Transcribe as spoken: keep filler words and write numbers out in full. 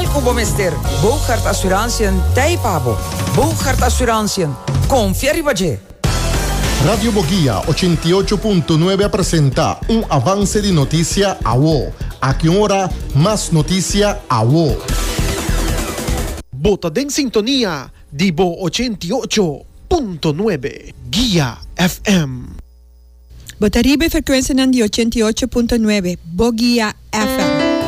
Kubo Mister, Bouchard Assurantiën, Taipabo, Bouchard Assurantiën, Confieri Baje. Radio Boguía ochenta y ocho punto nueve presenta un avance de noticia a vos. A que hora más noticia a vos. Bota en sintonía, Dibo ochenta y ocho punto nueve, Guía F M. Botaribe frecuencia di ochenta y ocho punto nueve, Boguía F M.